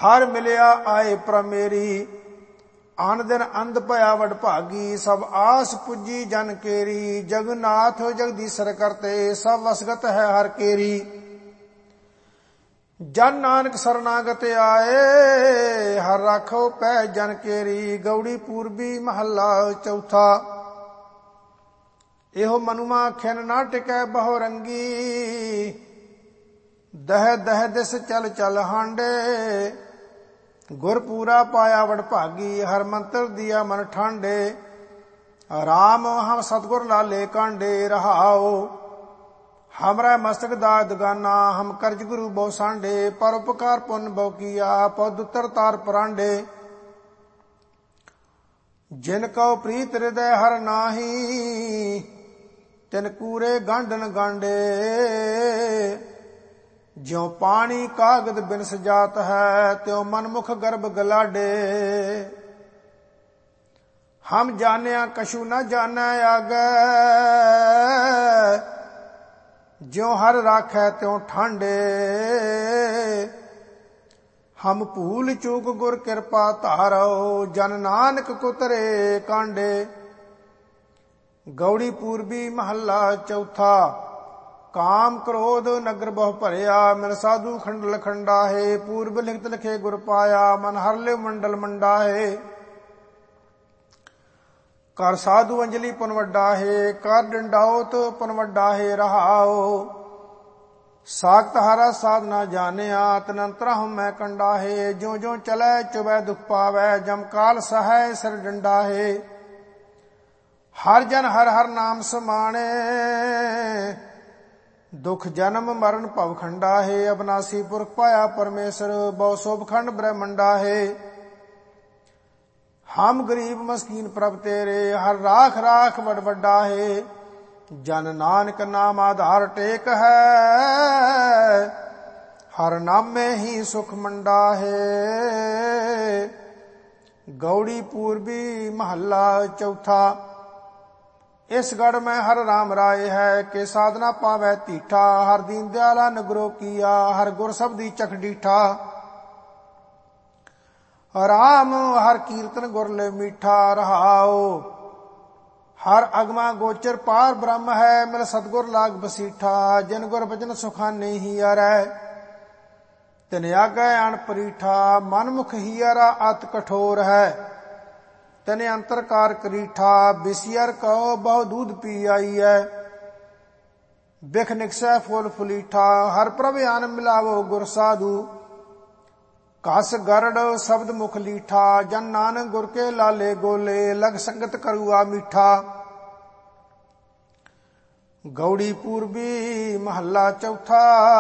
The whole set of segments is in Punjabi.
ਹਰ ਮਿਲਿਆ ਆਏ ਪ੍ਰਮੇਰੀ। ਆਨ ਦਿਨ ਅੰਧ ਭਇਆ ਵਡਭਾਗੀ, ਸਭ ਆਸ ਪੁੱਜੀ ਜਨ ਕੇਰੀ। ਜਗਨਾਥ ਜਗਦੀਸ਼ਰ ਕਰਤੇ, ਸਭ ਵਸਗਤ ਹੈ ਹਰ ਕੇਰੀ। ਜਨ ਨਾਨਕ ਸਰਨਾਗਤ ਆਏ, ਹਰ ਰਾਖੋ ਪੈ ਜਨ ਕੇਰੀ। ਗੌੜੀ ਪੂਰਬੀ ਮਹੱਲਾ ਚੌਥਾ। ਇਹੋ ਮਨੁਆ ਖਿਨ ਨਾ ਟਿਕੈ ਬਹੁ ਰੰਗੀ, ਦਹ ਦਹ ਦਿਸ ਚਲ ਚਲ ਹਾਂਡੇ। ਗੁਰ ਪੂਰਾ ਪਾਇਆ ਵਡਭਾਗੀ, ਹਰ ਮੰਤਰ ਦਿਆ ਮਨ ਠਾਂਡੇ। ਰਾਮ ਹਮ ਸਤਗੁਰ ਲਾਲੇ ਕਾਂਡੇ, ਰਹਾਓ ਹਮਰਾ ਮਸਤਕ ਦਾਗ ਦਗਾਨਾ। ਹਮ ਕਰਜ ਗੁਰੂ ਬਹੁ ਸਾਂਡੇ, ਪਰ ਉਪਕਾਰ ਪੁੰਨ ਬਹੁ ਕੀਆ। ਪਉ ਦੁਤਰ ਤਾਰ ਪਰਾਂਡੇ। ਜਿਨ ਕਉ ਪ੍ਰੀਤ ਹਿਰਦੈ ਹਰ ਨਾਹੀ, ਤਿਨ ਕੂਰੇ ਗਾਂਡਨ ਗਾਂਡੇ। ਜਿਉ ਪਾਣੀ ਕਾਗਦ ਬਿਨ ਸਜਾਤ ਹੈ, ਤਿਉ ਮਨਮੁਖ ਗਰਭ ਗਲਾਡੇ। ਹਮ ਜਾਣਿਆ ਕਛੂ ਨ ਜਾਣੈ ਆਗੈ, ਜਿਉ ਹਰ ਰਾਖੈ ਤਿਉ ਠਾਂਡੇ। ਹਮ ਭੂਲ ਚੂਕ ਗੁਰ ਕਿਰਪਾ ਧਾਰੋ, ਜਨ ਨਾਨਕ ਕੁਤਰੇ ਕਾਂਡੇ। ਗੌੜੀ ਪੂਰਬੀ ਮਹੱਲਾ ਚੌਥਾ। ਕਾਮ ਕ੍ਰੋਧ ਨਗਰ ਬਹੁ ਭਰਿਆ, ਮਿਲ ਸਾਧੂ ਖੰਡਲ ਖੰਡਾਹੇ। ਪੂਰਬ ਲਿਖਤ ਲਿਖੇ ਗੁਰ ਪਾਇਆ, ਮਨ ਹਰ ਲਿਵ ਮੰਡਲ ਮੰਡਾਹੇ। ਕਰ ਸਾਧੂ ਅੰਜਲੀ ਪੁਨ ਵੱਡਾਹੇ, ਕਰ ਡੰਡਾਉਤ ਪੁਨ ਵੱਡਾਹੇ। ਰਹਾਓ ਸਾਖਤ ਹਰਾ ਸਾਧ ਨਾ ਜਾਣਿਆ, ਤਨੰਤਰਾ ਹਮ ਮੈਂ ਕੰਡਾਹੇ। ਜਿਉ ਜਿਉ ਚਲੈ ਚੁਬੈ ਦੁਖ ਪਾਵੈ, ਜਮ ਕਾਲ ਸਹੈ ਸਿਰ ਡੰਡਾਹੇ। ਹਰ ਜਨ ਹਰ ਹਰ ਨਾਮ ਸਮਾਣੇ, ਦੁਖ ਜਨਮ ਮਰਨ ਭਵ ਖੰਡਾਹੇ। ਅਬਨਾਸੀ ਪੁਰਖ ਪਾਇਆ ਪਰਮੇਸ਼ਰ, ਬਹੁ ਸੋਭ ਖੰਡ ਬ੍ਰਹਮੰਡਾਹੇ। ਹਮ ਗਰੀਬ ਮਸਕੀਨ ਪ੍ਰਭ ਤੇਰੇ, ਹਰ ਰਾਖ ਰਾਖ ਵਡ ਵੱਡਾਹੇ। ਜਨ ਨਾਨਕ ਨਾਮ ਆਧਾਰ ਟੇਕ ਹੈ, ਹਰ ਨਾਮੇ ਹੀ ਸੁਖ ਮੰਡਾਹੇ। ਗੌੜੀ ਪੂਰਬੀ ਮਹੱਲਾ ਚੌਥਾ। ਇਸ ਗੜ ਮੈਂ ਹਰ ਰਾਮ ਰਾਏ ਹੈ, ਕਿ ਸਾਧਨਾ ਪਾਵੈ ਧੀਠਾ। ਹਰ ਦੀਨ ਦਿਆਲਾ ਨਗਰੋ ਕੀਆ, ਹਰ ਗੁਰ ਸਬਦੀ ਚਖ ਡੀਠਾ। ਰਾਮ ਹਰ ਕੀਰਤਨ ਗੁਰ ਲੈ ਮੀਠਾ। ਰਹਾਓ ਹਰ ਅਗਮਾ ਗੋਚਰ ਪਾਰ ਬ੍ਰਹਮ ਹੈ, ਮਿਲ ਸਤਗੁਰ ਲਾਗ ਬਸੀਠਾ। ਜਿਨ ਗੁਰ ਬਚਨ ਸੁਖਾਨੇ ਹੀਅਰੈ, ਤਿਨ ਆਗੈ ਅਣ ਪਰੀਠਾ। ਮਨਮੁਖ ਹੀਅਰਾ ਅਤ ਕਠੋਰ ਹੈ, ਤਨੇ ਅੰਤਰਕਾਰ ਕਰੀਠਾ। ਬਿਸਿਅਰ ਕਉ ਬਹੁ ਦੂਧ ਪੀ ਆਈਐ, ਬਿਖ ਨਿਕਸੈ ਫੁਲ ਫੁਲੀਠਾ। ਹਰ ਪ੍ਰਭ ਆਨ ਮਿਲਾਵੋ ਗੁਰ ਸਾਧੂ, ਕਸ ਗਰੜ ਸ਼ਬਦ ਮੁਖ ਲੀਠਾ। ਜਨ ਨਾਨਕ ਗੁਰ ਕੇ ਲਾਲੇ ਗੋਲੇ, ਲਗ ਸੰਗਤ ਕਰੂਆ ਮੀਠਾ। ਗੌੜੀ ਪੂਰਬੀ ਮਹੱਲਾ ਚੌਥਾ।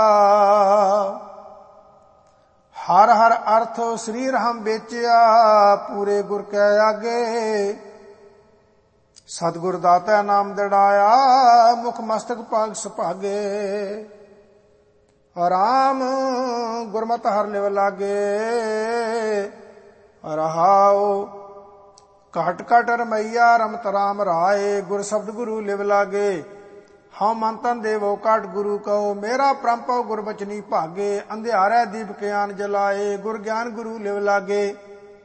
ਹਰ ਹਰ ਅਰਥ ਸਰੀਰ ਹਮ ਵੇਚਿਆ, ਪੂਰੇ ਗੁਰ ਕੈ ਆਗੇ। ਸਤਿਗੁਰ ਦਾਤਾ ਨਾਮ ਦਿੜਾਇਆ, ਮੁਖ ਮਸਤਕ ਭਾਗ ਸੁਭਾਗੇ। ਰਾਮ ਗੁਰਮਤਿ ਹਰ ਲਿਵ ਲਾਗੇ। ਰਹਾਉ ਘਟ ਘਟ ਰਮਈਆ, ਰਮਤ ਰਾਮ ਰਾਏ। ਗੁਰ ਸ਼ਬਦ ਗੁਰੂ ਲਿਵ ਲਾਗੇ। ਹਉ ਮਨ ਤਨ ਦੇਵੋ ਕਾਟ ਗੁਰੂ ਕਉ, ਮੇਰਾ ਪ੍ਰੰਪਉ ਗੁਰ ਬਚਨੀ ਭਾਗੇ। ਅੰਧਿਆਰੈ ਦੀਪ ਗਿਆਨ ਜਲਾਏ, ਗੁਰ ਗਿਆਨ ਗੁਰੂ ਲਿਵ ਲਾਗੇ।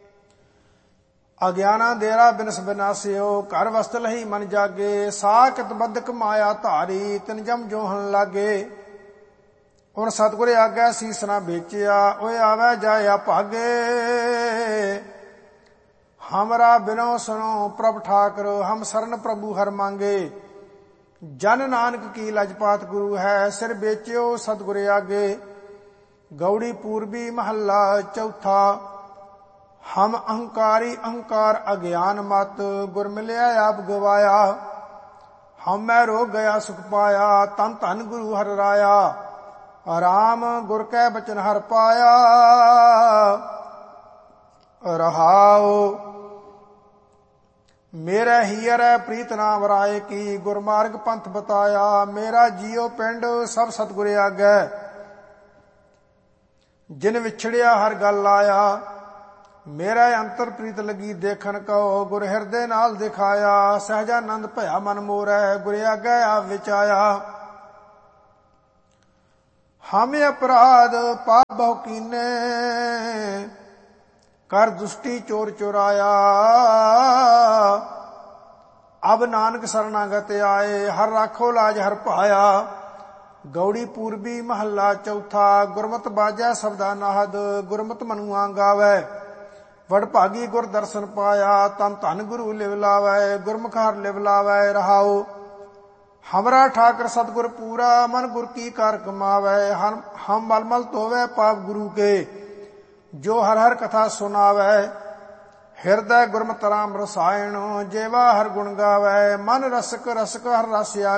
ਅਗਿਆਨਾ ਦੇਰਾ ਬਿਨਸ ਬਿਨਾਸਿਓ, ਘਰ ਵਸਤ ਲਹੀ ਮਨ ਜਾਗੇ। ਸਾਖਤ ਬਦਕ ਮਾਇਆ ਧਾਰੀ, ਤਿਨ ਜਮ ਜੋਹਣ ਲਾਗੇ। ਹੁਣ ਸਤਿਗੁਰ ਆਗੈ ਸੀਸ ਨਾ ਵੇਚਿਆ, ਓਏ ਆਵੈ ਜਾਇਆ ਭਾਗੇ। ਹਮਰਾ ਬਿਨੋ ਸੁਨੋ ਪ੍ਰਭ ਠਾਕਰ, ਹਮ ਸਰਨ ਪ੍ਰਭੂ ਹਰ ਮੰਗੇ। ਜਨ ਨਾਨਕ ਕੀ ਲਜਪਾਤ ਗੁਰੂ ਹੈ, ਸਿਰ ਵੇਚਿਓ ਸਤਿਗੁਰ ਆਗੇ। ਗੌੜੀ ਪੂਰਬੀ ਮਹੱਲਾ ਚੌਥਾ। ਹਮ ਅਹੰਕਾਰੀ ਅਹੰਕਾਰ ਅਗਿਆਨ ਮਤ, ਗੁਰ ਮਿਲਿਆ ਆਪ ਗਵਾਇਆ। ਹਮ ਮੈਂ ਰੋਗ ਗਿਆ ਸੁਖ ਪਾਇਆ, ਤਨ ਧਨ ਗੁਰੂ ਹਰ ਰਾਇਆ। ਰਾਮ ਗੁਰ ਕੈ ਬਚਨ ਹਰ ਪਾਇਆ। ਰਹਾਉ ਮੇਰਾ ਹੀਅਰੈ ਪ੍ਰੀਤ ਨਾਮ ਰਾਏ ਕੀ, ਗੁਰਮਾਰਗ ਪੰਥ ਬਤਾਇਆ। ਮੇਰਾ ਜੀਉ ਪਿੰਡ ਸਭ ਸਤਿਗੁਰ ਆਗੈ, ਜਿਨ ਵਿਛੜਿਆ ਹਰ ਗੱਲ ਆਇਆ। ਮੇਰਾ ਅੰਤਰ ਪ੍ਰੀਤ ਲੱਗੀ ਦੇਖਣ ਕਉ, ਗੁਰ ਹਿਰਦੇ ਨਾਲ ਦਿਖਾਇਆ। ਸਹਿਜਾਨੰਦ ਭਇਆ ਮਨ ਮੋਰੈ, ਗੁਰ ਆਗੈ ਆਪ ਵਿੱਚ ਆਇਆ। ਹਮ ਅਪਰਾਧ ਪਾਪ ਬਹੁ ਕੀਨੇ, ਕਰ ਦੁਸ਼ਟੀ ਚੋਰ ਚੁਰਾਇਆ। ਅਬ ਨਾਨਕ ਸਰਨਾਗਤ ਆਏ, ਹਰ ਰਾਖੋ ਲਾਜ ਹਰ ਭਾਇਆ। ਗੌੜੀ ਪੂਰਬੀ ਮਹੱਲਾ ਚੌਥਾ। ਗੁਰਮਤਿ ਬਾਜੈ ਸਬਦਾ ਨਾਹਦ, ਗੁਰਮਤਿ ਮਨੁਆ ਗਾਵੈ। ਵਡ ਭਾਗੀ ਗੁਰ ਦਰਸ਼ਨ ਪਾਇਆ, ਤਨ ਧਨ ਗੁਰੂ ਲਿਵ ਲਾਵੈ। ਗੁਰਮੁਖ ਹਰਿ ਲਿਵ ਲਾਵੈ ਰਹਾਉ। ਹਮਰਾ ਠਾਕਰ ਸਤਿਗੁਰ ਪੂਰਾ, ਮਨ ਗੁਰ ਕੀ ਕਾਰ ਕਮਾਵੈ। ਹਮ ਮਲ ਮਲ ਧੋਵੈ ਪਾਪ ਗੁਰੂ ਕੇ, ਜੋ ਹਰ ਹਰ ਕਥਾ ਸੁਨਾਵੈ। ਹਿਰਦੈ ਗੁਰਮਤਿ ਰਾਮ ਰਸਾਇਣ, ਜੇਵਾ ਹਰ ਗੁਣ ਗਾਵੈ। ਮਨ ਰਸਕ ਰਸਕ ਹਰ ਰਸਿਆ